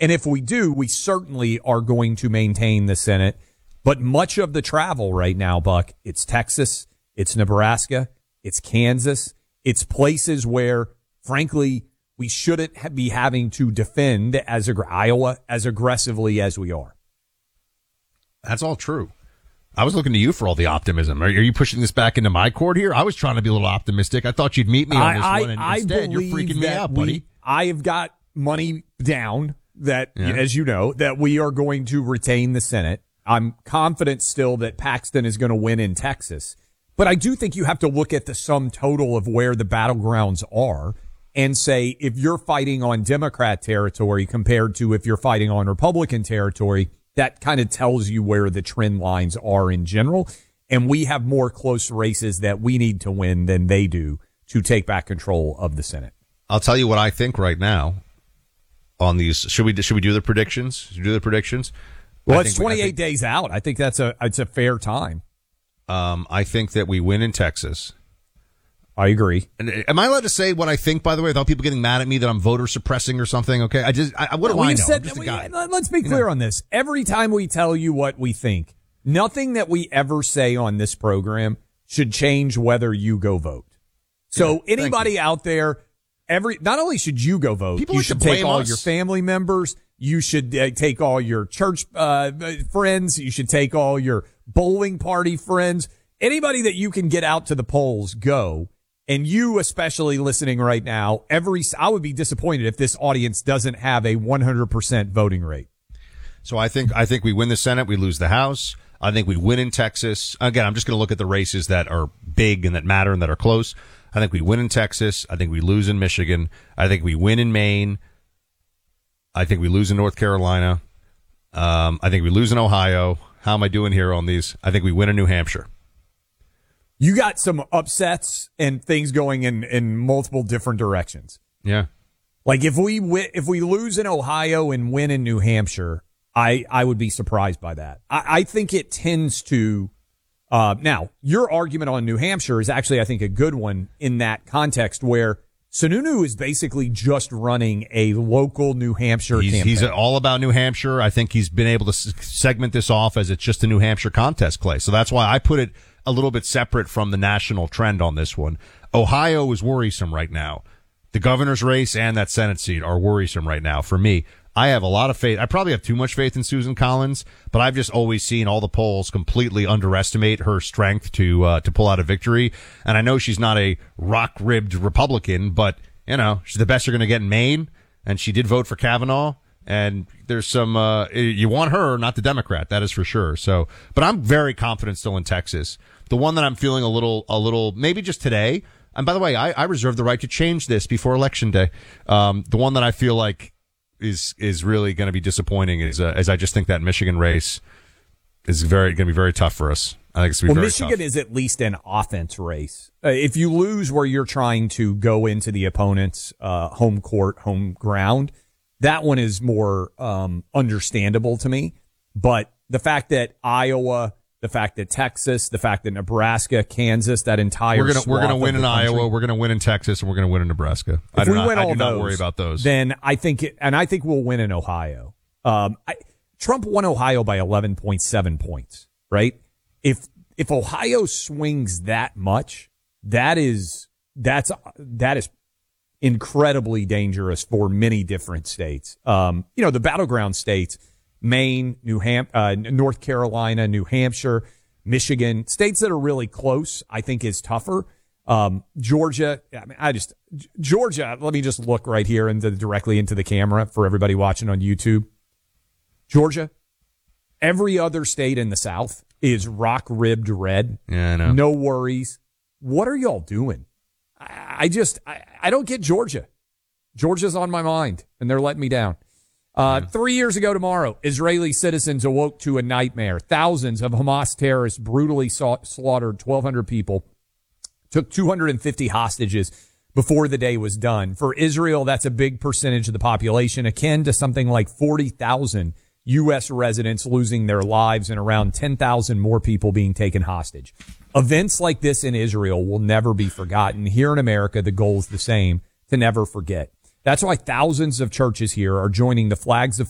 And if we do, we certainly are going to maintain the Senate. But much of the travel right now, Buck, it's Texas, it's Nebraska, it's Kansas, it's places where, frankly, we shouldn't be having to defend Iowa as aggressively as we are. That's all true. I was looking to you for all the optimism. Are you pushing this back into my court here? I was trying to be a little optimistic. I thought you'd meet me on this one, and instead you're freaking me out, buddy. I have got money down that, as you know, that we are going to retain the Senate. I'm confident still that Paxton is going to win in Texas. But I do think you have to look at the sum total of where the battlegrounds are and say, if you're fighting on Democrat territory compared to if you're fighting on Republican territory, that kind of tells you where the trend lines are in general. And we have more close races that we need to win than they do to take back control of the Senate. I'll tell you what I think right now on these. Should we do the predictions? Should we do the predictions? Well, it's 28 days out. I think it's a fair time. I think that we win in Texas. I agree. And am I allowed to say what I think, by the way, without people getting mad at me that I'm voter suppressing or something? Okay. What do I know? I'm just a guy. Let's be clear on this. Every time we tell you what we think, nothing that we ever say on this program should change whether you go vote. So anybody out there, not only should you go vote, you should take all your family members. You should take all your church friends. You should take all your bowling party friends. Anybody that you can get out to the polls, go. And you, especially listening right now, I would be disappointed if this audience doesn't have a 100% voting rate. So I think we win the Senate, we lose the House. I think we win in Texas. Again, I'm just going to look at the races that are big and that matter and that are close. I think we win in Texas. I think we lose in Michigan. I think we win in Maine. I think we lose in North Carolina. I think we lose in Ohio. How am I doing here on these? I think we win in New Hampshire. You got some upsets and things going in multiple different directions. Yeah. Like if we lose in Ohio and win in New Hampshire, I would be surprised by that. I think it tends to, now your argument on New Hampshire is actually, I think, a good one in that context where Sununu is basically just running a local New Hampshire campaign. He's all about New Hampshire. I think he's been able to segment this off as it's just a New Hampshire contest play. So that's why I put it a little bit separate from the national trend on this one. Ohio is worrisome right now. The governor's race and that Senate seat are worrisome right now for me. I have a lot of faith. I probably have too much faith in Susan Collins, but I've just always seen all the polls completely underestimate her strength to pull out a victory. And I know she's not a rock-ribbed Republican, but, you know, she's the best you're going to get in Maine, and she did vote for Kavanaugh. And there's some, you want her, not the Democrat, that is for sure. So, but I'm very confident still in Texas. The one that I'm feeling a little, maybe just today, and by the way, I reserve the right to change this before Election Day. The one that I feel like is really going to be disappointing is I just think that Michigan race is going to be very tough for us. I think it's going to be very Michigan tough. is at least an offense race. If you lose where you're trying to go into the opponent's home court, home ground, that one is more understandable to me. But the fact that Iowa, the fact that Texas, the fact that Nebraska, Kansas, that entire we're gonna win in Iowa, we're gonna win in Texas, and we're gonna win in Nebraska. I do not worry about those. Then I think we'll win in Ohio. Trump won Ohio by 11.7 points, right? If Ohio swings that much, that is incredibly dangerous for many different states. The battleground states, Maine, North Carolina, New Hampshire, Michigan, states that are really close, I think is tougher. Georgia, Georgia, let me just look right here directly into the camera for everybody watching on YouTube. Georgia, every other state in the South is rock-ribbed red. Yeah, I know. No worries. What are y'all doing? I don't get Georgia. Georgia's on my mind, and they're letting me down. 3 years ago tomorrow, Israeli citizens awoke to a nightmare. Thousands of Hamas terrorists brutally slaughtered 1,200 people, took 250 hostages before the day was done. For Israel, that's a big percentage of the population, akin to something like 40,000 U.S. residents losing their lives and around 10,000 more people being taken hostage. Events like this in Israel will never be forgotten. Here in America, the goal is the same, to never forget. That's why thousands of churches here are joining the Flags of